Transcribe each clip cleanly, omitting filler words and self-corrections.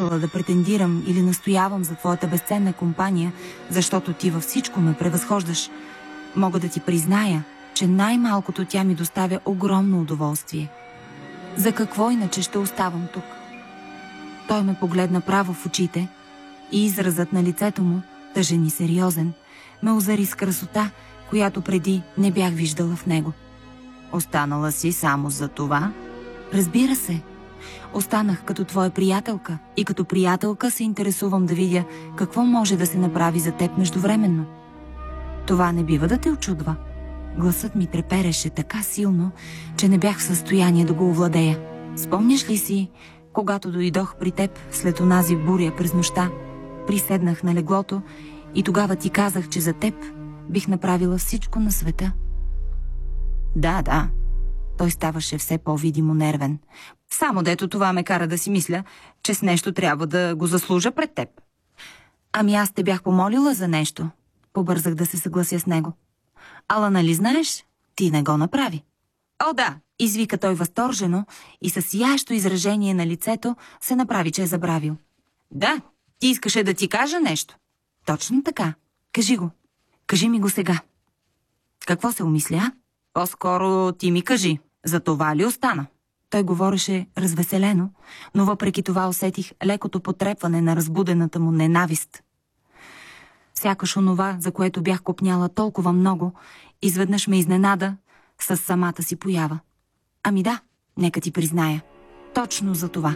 трябвала да претендирам или настоявам за твоята безценна компания, защото ти във всичко ме превъзхождаш, мога да ти призная, че най-малкото тя ми доставя огромно удоволствие. За какво иначе ще оставам тук? Той ме погледна право в очите и изразът на лицето му, тъжен и сериозен, ме озари с красота, която преди не бях виждала в него. Останала си само за това? Разбира се. Останах като твоя приятелка и като приятелка се интересувам да видя какво може да се направи за теб междувременно. Това не бива да те очудва. Гласът ми трепереше така силно, че не бях в състояние да го овладея. Спомняш ли си, когато дойдох при теб след онази буря през нощта, приседнах на леглото и тогава ти казах, че за теб бих направила всичко на света? Да. Той ставаше все по-видимо нервен. Само дето това ме кара да си мисля, че с нещо трябва да го заслужа пред теб. Ами аз те бях помолила за нещо. Побързах да се съглася с него. Ала нали знаеш, ти не го направи. О, да, извика той възторжено и със сияещо изражение на лицето се направи, че е забравил. Да, ти искаше да ти кажа нещо. Точно така. Кажи го. Кажи ми го сега. Какво се умисля? По-скоро ти ми кажи, за това ли остана? Той говореше развеселено, но въпреки това усетих лекото потрепване на разбудената му ненавист. Сякаш онова, за което бях копняла толкова много, изведнъж ме изненада с самата си поява. Ами да, нека ти призная. Точно за това.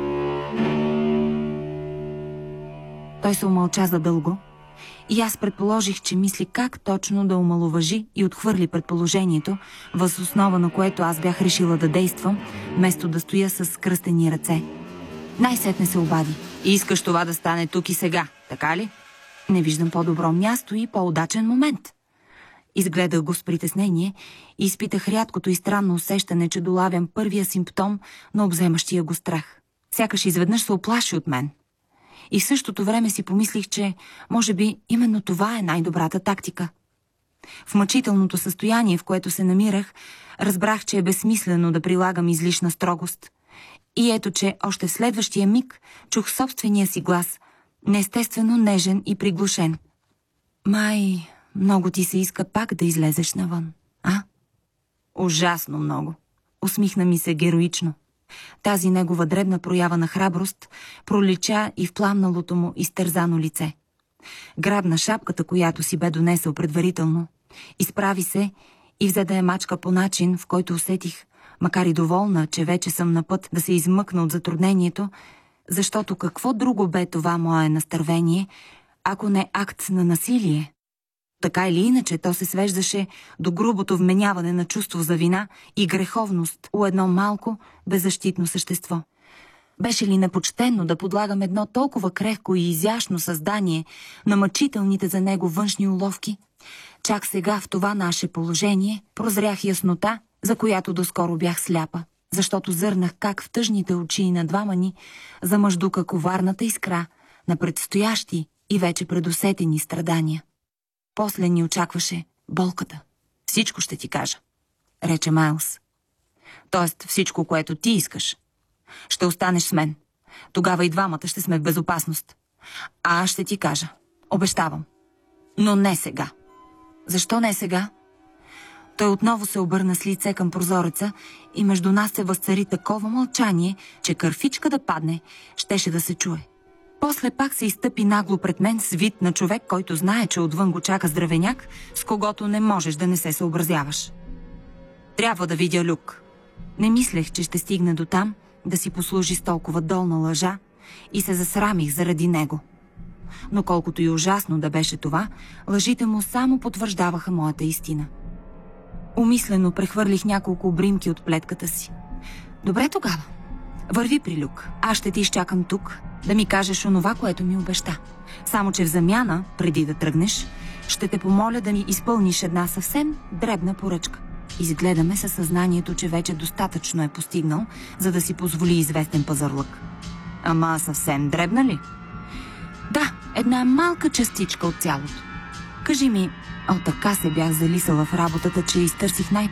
Той се умълча задълго и аз предположих, че мисли как точно да омаловажи и отхвърли предположението, въз основа на което аз бях решила да действам, вместо да стоя с кръстени ръце. Най-сетне се обади. И искаш това да стане тук и сега, така ли? Не виждам по-добро място и по-удачен момент. Изгледах го с притеснение и изпитах рядкото и странно усещане, че долавям първия симптом на обземащия го страх. Сякаш изведнъж се оплаши от мен. И в същото време си помислих, че може би именно това е най-добрата тактика. В мъчителното състояние, в което се намирах, разбрах, че е безсмислено да прилагам излишна строгост. И ето, че още в следващия миг чух собствения си глас, неестествено нежен и приглушен. Май, много ти се иска пак да излезеш навън, а? Ужасно много. Усмихна ми се героично. Тази негова дребна проява на храброст пролича и в пламналото му изтързано лице. Грабна шапката, която си бе донесъл предварително, изправи се и взе да я мачка по начин, в който усетих, макар и доволна, че вече съм на път да се измъкна от затруднението, защото какво друго бе това мое настървение, ако не акт на насилие? Така или иначе, то се свеждаше до грубото вменяване на чувство за вина и греховност у едно малко, беззащитно същество. Беше ли непочтено да подлагам едно толкова крехко и изящно създание на мъчителните за него външни уловки? Чак сега в това наше положение прозрях яснота, за която доскоро бях сляпа, защото зърнах как в тъжните очи на двама ни замъждука коварната искра на предстоящи и вече предусетени страдания. После ни очакваше болката. Всичко ще ти кажа, рече Майлс. Тоест всичко, което ти искаш. Ще останеш с мен. Тогава и двамата ще сме в безопасност. А аз ще ти кажа. Обещавам. Но не сега. Защо не сега? Той отново се обърна с лице към прозореца и между нас се възцари такова мълчание, че кърфичка да падне, щеше да се чуе. После пак се изтъпи нагло пред мен с вид на човек, който знае, че отвън го чака здравеняк, с когото не можеш да не се съобразяваш. Трябва да видя Люк. Не мислех, че ще стигне до там да си послужи с толкова долна лъжа и се засрамих заради него. Но колкото и ужасно да беше това, лъжите му само потвърждаваха моята истина. Умислено прехвърлих няколко обримки от плетката си. Добре тогава. Върви при Люк. Аз ще ти изчакам тук, да ми кажеш онова, което ми обеща. Само че в замяна, преди да тръгнеш, ще те помоля да ми изпълниш една съвсем дребна поръчка. Изгледаме със съзнанието, че вече достатъчно е постигнал, за да си позволи известен пазарлък. Ама съвсем дребна ли? Да, една малка частичка от цялото. Кажи ми, така се бях залисала в работата, че изтърсих